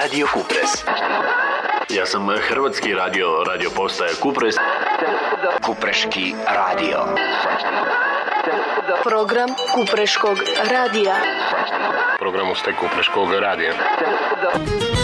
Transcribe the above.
Radio Kupres. Ja sam hrvatski radio postaje Kupres. Kupreški radio. Program Kupreškog radija. Program Kupreškog radija.